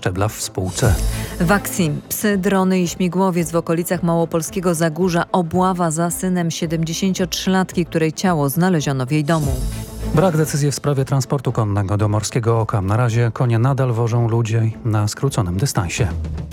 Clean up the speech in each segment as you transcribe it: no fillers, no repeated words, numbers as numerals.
szczebla w spółce. Waksim, psy, drony i śmigłowiec w okolicach małopolskiego Zagórza. Obława za synem 73-latki, której ciało znaleziono w jej domu. Brak decyzji w sprawie transportu konnego do Morskiego Oka. Na razie konie nadal wożą ludzi na skróconym dystansie.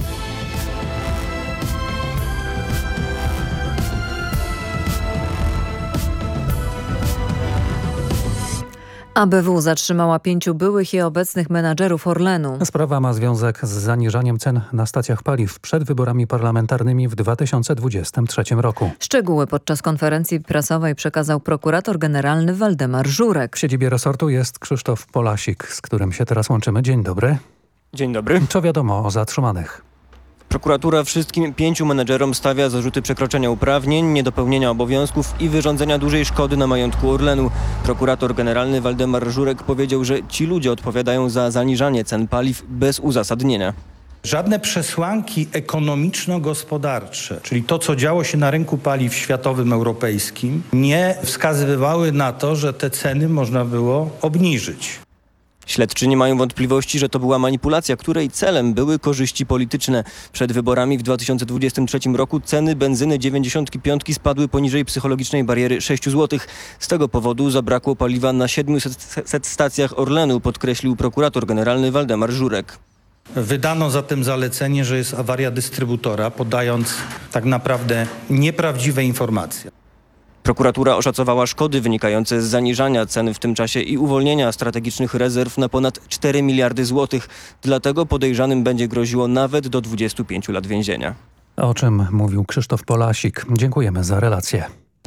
ABW zatrzymała 5 byłych i obecnych menadżerów Orlenu. Sprawa ma związek z zaniżaniem cen na stacjach paliw przed wyborami parlamentarnymi w 2023 roku. Szczegóły podczas konferencji prasowej przekazał prokurator generalny Waldemar Żurek. W siedzibie resortu jest Krzysztof Polasik, z którym się teraz łączymy. Dzień dobry. Dzień dobry. Co wiadomo o zatrzymanych? Prokuratura wszystkim 5 menedżerom stawia zarzuty przekroczenia uprawnień, niedopełnienia obowiązków i wyrządzenia dużej szkody na majątku Orlenu. Prokurator generalny Waldemar Żurek powiedział, że ci ludzie odpowiadają za zaniżanie cen paliw bez uzasadnienia. Żadne przesłanki ekonomiczno-gospodarcze, czyli to, co działo się na rynku paliw światowym, europejskim, nie wskazywały na to, że te ceny można było obniżyć. Śledczy nie mają wątpliwości, że to była manipulacja, której celem były korzyści polityczne. Przed wyborami w 2023 roku ceny benzyny 95 spadły poniżej psychologicznej bariery 6 zł. Z tego powodu zabrakło paliwa na 700 stacjach Orlenu, podkreślił prokurator generalny Waldemar Żurek. Wydano zatem zalecenie, że jest awaria dystrybutora, podając tak naprawdę nieprawdziwe informacje. Prokuratura oszacowała szkody wynikające z zaniżania cen w tym czasie i uwolnienia strategicznych rezerw na ponad 4 miliardy złotych. Dlatego podejrzanym będzie groziło nawet do 25 lat więzienia. O czym mówił Krzysztof Polasik. Dziękujemy za relację.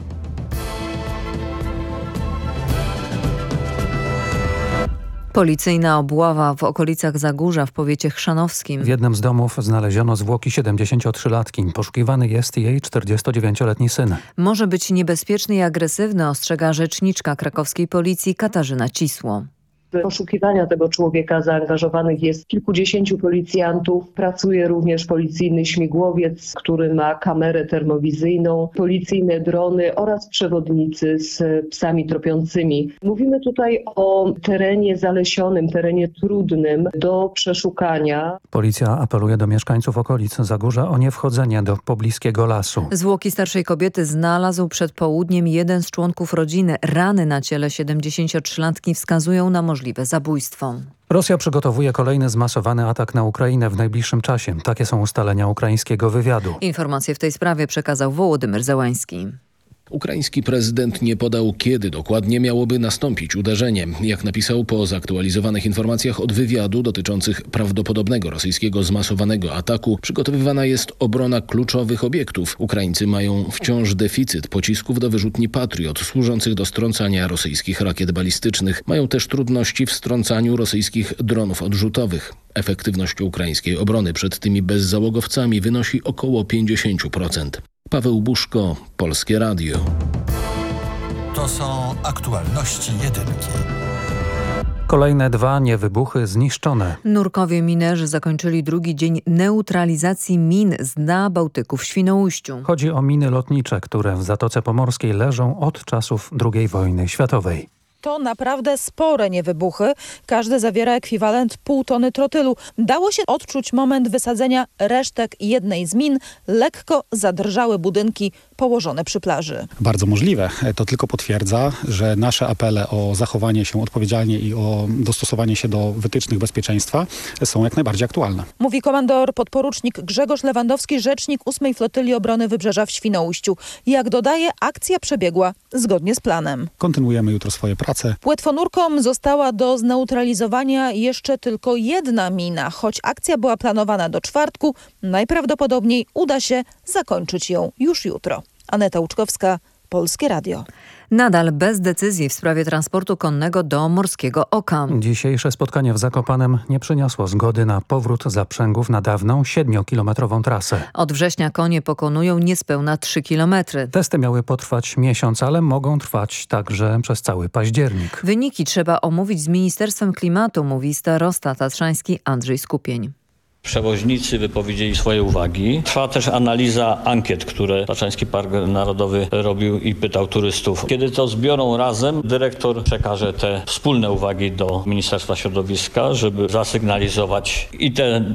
Policyjna obława w okolicach Zagórza w powiecie chrzanowskim. W jednym z domów znaleziono zwłoki 73-latki. Poszukiwany jest jej 49-letni syn. Może być niebezpieczny i agresywny, ostrzega rzeczniczka krakowskiej policji Katarzyna Cisło. W poszukiwania tego człowieka zaangażowanych jest kilkudziesięciu policjantów. Pracuje również policyjny śmigłowiec, który ma kamerę termowizyjną, policyjne drony oraz przewodnicy z psami tropiącymi. Mówimy tutaj o terenie zalesionym, terenie trudnym do przeszukania. Policja apeluje do mieszkańców okolic Zagórza o niewchodzenie do pobliskiego lasu. Zwłoki starszej kobiety znalazł przed południem jeden z członków rodziny. Rany na ciele 73-latki wskazują na możliwe zabójstwo. Rosja przygotowuje kolejny zmasowany atak na Ukrainę w najbliższym czasie. Takie są ustalenia ukraińskiego wywiadu. Informacje w tej sprawie przekazał Wołodymyr Zełański. Ukraiński prezydent nie podał, kiedy dokładnie miałoby nastąpić uderzenie. Jak napisał, po zaktualizowanych informacjach od wywiadu dotyczących prawdopodobnego rosyjskiego zmasowanego ataku przygotowywana jest obrona kluczowych obiektów. Ukraińcy mają wciąż deficyt pocisków do wyrzutni Patriot służących do strącania rosyjskich rakiet balistycznych. Mają też trudności w strącaniu rosyjskich dronów odrzutowych. Efektywność ukraińskiej obrony przed tymi bezzałogowcami wynosi około 50%. Paweł Buszko, Polskie Radio. To są aktualności jedynki. Kolejne 2 niewybuchy zniszczone. Nurkowie minerzy zakończyli drugi dzień neutralizacji min z dna Bałtyku w Świnoujściu. Chodzi o miny lotnicze, które w Zatoce Pomorskiej leżą od czasów II wojny światowej. To naprawdę spore niewybuchy. Każdy zawiera ekwiwalent 0,5 tony trotylu. Dało się odczuć moment wysadzenia resztek jednej z min. Lekko zadrżały budynki położone przy plaży. Bardzo możliwe. To tylko potwierdza, że nasze apele o zachowanie się odpowiedzialnie i o dostosowanie się do wytycznych bezpieczeństwa są jak najbardziej aktualne. Mówi komandor podporucznik Grzegorz Lewandowski, rzecznik 8. Flotylli Obrony Wybrzeża w Świnoujściu. Jak dodaje, akcja przebiegła zgodnie z planem. Kontynuujemy jutro swoje prace. Płetwonurkom została do zneutralizowania jeszcze tylko jedna mina. Choć akcja była planowana do czwartku, najprawdopodobniej uda się zakończyć ją już jutro. Aneta Łuczkowska, Polskie Radio. Nadal bez decyzji w sprawie transportu konnego do Morskiego Oka. Dzisiejsze spotkanie w Zakopanem nie przyniosło zgody na powrót zaprzęgów na dawną 7-kilometrową trasę. Od września konie pokonują niespełna 3 kilometry. Testy miały potrwać miesiąc, ale mogą trwać także przez cały październik. Wyniki trzeba omówić z Ministerstwem Klimatu, mówi starosta tatrzański Andrzej Skupień. Przewoźnicy wypowiedzieli swoje uwagi. Trwa też analiza ankiet, które Tatrzański Park Narodowy robił i pytał turystów. Kiedy to zbiorą razem, dyrektor przekaże te wspólne uwagi do Ministerstwa Środowiska, żeby zasygnalizować i te